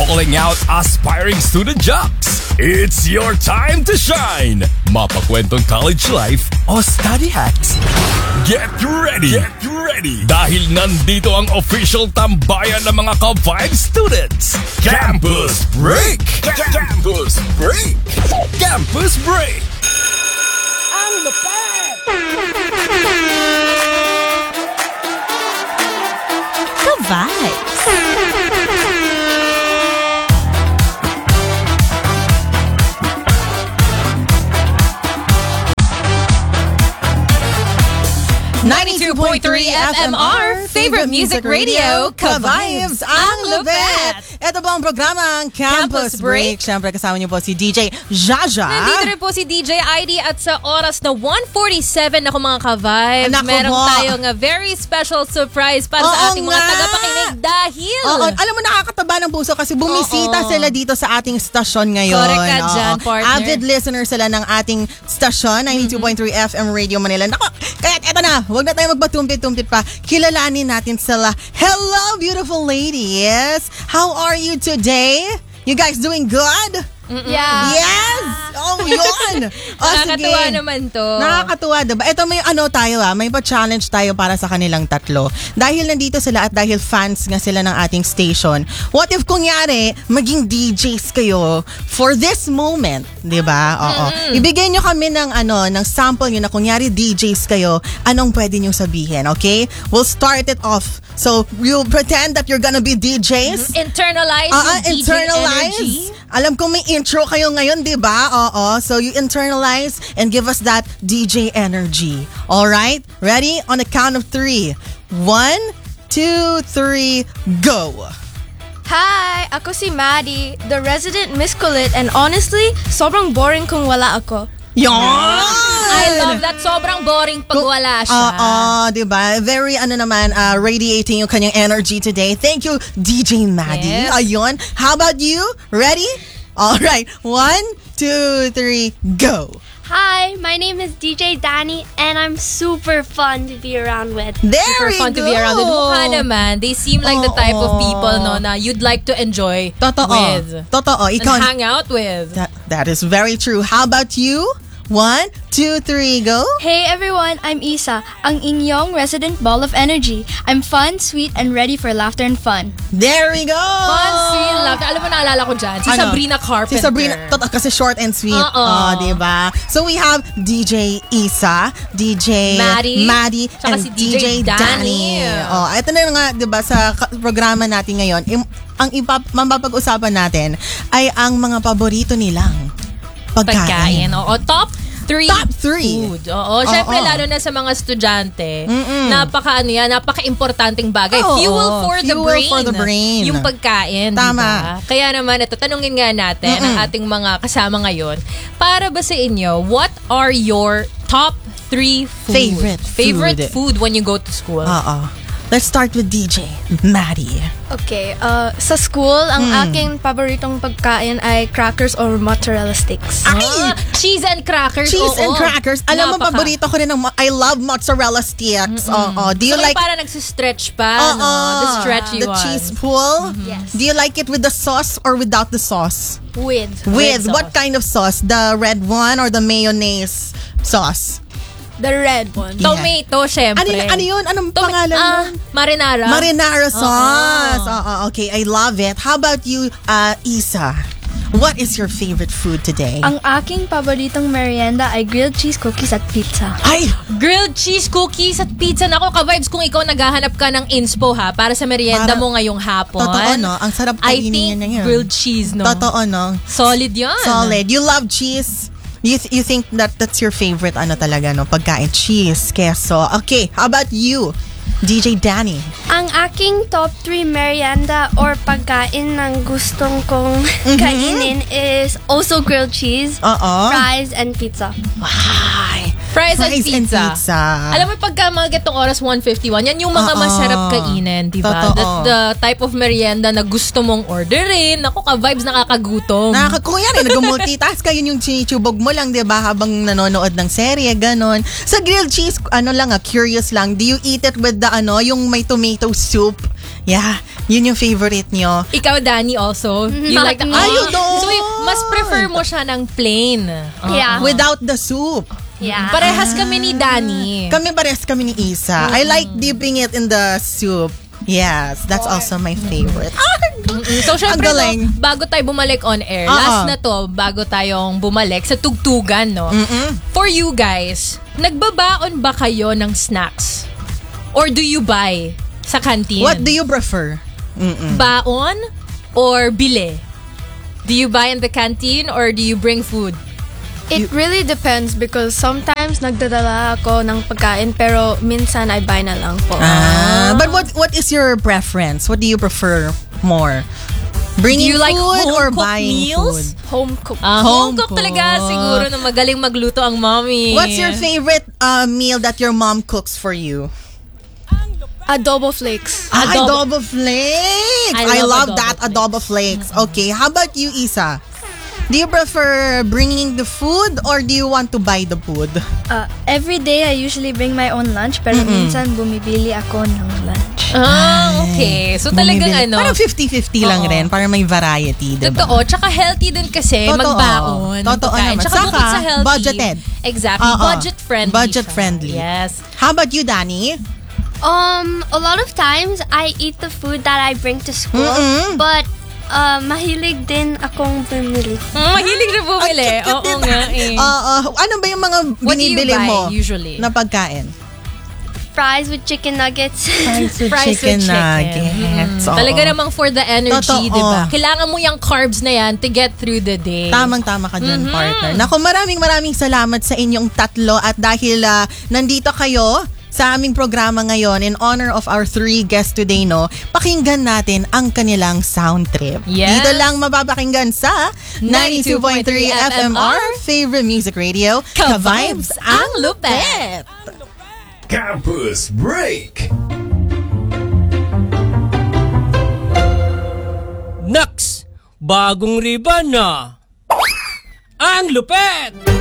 calling out aspiring student jocks. It's your time to shine! Mapakwentong college life o study hacks. Get ready! Get ready! Dahil nandito ang official tambayan ng mga ka-Vibe students. Campus Break! Campus Break! Campus Break! Ang lupet! Ka-Vibes! 92.3 FMR, favorite music radio, Ka-Vibes ang lupet! Ito po ang programang Campus Break. Siyempre kasama niyo po si DJ Jaja. Nandito rin po si DJ ID at sa oras na 1:47 ako mga Ka-Vibes. Naku Meron po. tayong very special surprise para sa ating mga tagapakinig dahil... Oo, alam mo, nakakataba ng puso kasi bumisita sila dito sa ating stasyon ngayon. Correct ka Oo. dyan, partner. Avid listener sila ng ating stasyon, 92.3 FM Radio Manila. Naku, kaya eto na, huwag na tayo magpatumpit-tumpit pa. Kilalanin natin sila. Hello, beautiful ladies! How are you today? You guys doing good? Yeah. Yes! Oh, yun! Nakakatuwa sige. naman to. Nakakatuwa, diba? Ito may tayo may pa-challenge tayo para sa kanilang tatlo. Dahil nandito sila at dahil fans nga sila ng ating station, what if kunyari, maging DJs kayo for this moment, diba? Oo. Ibigay nyo kami ng sample nyo na kunyari DJs kayo, anong pwede nyo sabihin, okay? We'll start it off. So, you pretend that you're gonna be DJs. Internalize yung DJ energy. Alam ko may intro kayo ngayon, di ba? Oo. So you internalize and give us that DJ energy. Alright? Ready? On the count of 3. 1, 2, 3, go! Hi! Ako si Maddie, the resident Miss Kulit, and honestly, sobrang boring kung wala ako. Yon! I love that. Sobrang boring pag wala siya. Oo, di ba? Very, radiating yung kanyang energy today. Thank you, DJ Maddie. Yes. Ayun. How about you? Ready? Alright. 1, 2, 3, go! Hi, my name is DJ Danny, and I'm super fun to be around with. There Super we fun go! to be around. Mukha naman, they seem like the type of Oo. people na you'd like to enjoy Totoo. with. Totoo. And Ikaw, hang out with. that is very true. How about you? 1, 2, 3, go! Hey everyone, I'm Isa, ang inyong resident ball of energy. I'm fun, sweet, and ready for laughter and fun. There we go! Fun, sweet, love. Alam mo, naalala ko dyan. Si Ano? Sabrina Carpenter. Si Sabrina, kasi short and sweet. Oo. Diba? So we have DJ Isa, DJ Maddie tsaka and si DJ Danny. Ito na nga, diba, sa programa natin ngayon, ang mapapag-usapan natin ay ang mga paborito nilang pagkain. Oo, top 3 Top 3 food. Oo, syempre lalo na sa mga estudyante, napaka-importanting bagay. Oo, Fuel fuel for the brain. Yung pagkain, Tama. diba? Kaya naman, ito, tanungin nga natin ang ating mga kasama ngayon. Para ba sa inyo, what are your top 3 favorite food when you go to school? Let's start with DJ Maddie. Okay, sa school, ang aking paboritong pagkain ay crackers or mozzarella sticks. Cheese and crackers. Cheese oo. and crackers. Alam mo, paborito ko rin I love mozzarella sticks. Do you So, like... parang nagsistretch pa, the stretchy the one. cheese pool? Yes. Do you like it with the sauce or without the sauce? With With sauce. what kind of sauce? The red one or the mayonnaise sauce? the red one. Tomato, syempre. Ano yun? Anong pangalan nun? Marinara. Marinara sauce. Okay, I love it. How about you, Isa? What is your favorite food today? Ang aking paboritong merienda ay grilled cheese cookies at pizza. Ay! Grilled cheese, cookies at pizza. Nako, Ka-Vibes, kung ikaw naghahanap ka ng inspo para sa merienda mo ngayong hapon. Totoo, no? Ang sarap I kainin think niya ngayon. grilled cheese, no? Totoo, no? Solid yan. Solid. You love cheese? You think that's your favorite talaga, no? Pagkain, cheese, queso. Okay, how about you, DJ Danny? Ang aking top 3 merienda or pagkain ng gustong kong kainin is also grilled cheese, fries, and pizza. Ay, Fries and pizza. Alam mo, pagka mga getong oras 1:51, yan yung mga masarap kainin, di ba? The type of merienda na gusto mong orderin. Ako, Ka-Vibes, nakakagutom. Kung yan, nag-multitask ka, yun yung chinitubog mo lang, di ba? Habang nanonood ng serye, ganon. Sa grilled cheese, curious lang, do you eat it with the, yung may tomato soup? Yeah, yun yung favorite nyo. Ikaw, Danny, also? You like the... You don't! So, mas prefer mo siya ng plain. Yeah. Without the soup. Yeah. Parehas kami ni Danny. Parehas kami ni Isa. I like dipping it in the soup. Yes, that's also my favorite. So, syempre, galing. bago tayo bumalik on air, last na to, bago tayong bumalik sa tugtugan, no? For you guys, nagbabaon ba kayo ng snacks? Or do you buy sa canteen? What do you prefer? Baon or bili? Do you buy in the canteen or do you bring food? It really depends because sometimes nagdadala ako ng pagkain pero minsan I buy na lang po. But what is your preference? What do you prefer more? Bringing Do you like food or home-cooked buying meals? food? Home cooked. Home cook talaga siguro na magaling magluto ang mommy. What's your favorite meal that your mom cooks for you? Adobo flakes. Adobo flakes. I love that adobo flakes. Okay, how about you, Isa? Do you prefer bringing the food or do you want to buy the food? Every day, I usually bring my own lunch, pero minsan bumibili ako ng lunch. Okay. So talagang Bumibili. Parang 50-50 lang rin. Para may variety, diba? Totoo. Tsaka healthy din kasi magbaon. Totoo pagkain. naman. Tsaka Saka, bukod sa healthy. budgeted. Exactly. Budget-friendly. Budget-friendly. Yes. How about you, Danny? A lot of times, I eat the food that I bring to school, but mahilig din akong bumili. Mahilig na bumili. Oo nga eh. Ano ba yung mga What do you binibili buy mo usually? na pagkain? Fries with chicken nuggets. Fries with chicken. nuggets. Oo. Talaga namang for the energy, Totoo. di ba? Kailangan mo yung carbs na yan to get through the day. Tamang-tama ka dyan, partner. Naku, maraming salamat sa inyong tatlo at dahil nandito kayo sa aming programa ngayon in honor of our 3 guests today, no, pakinggan natin ang kanilang sound trip. Yes. Dito lang mapapakinggan sa 92.3 FMR, favorite music radio, Ka-Vibes ang Lupet! Campus Break! Naks! Bagong ribbon na! Ang lupet!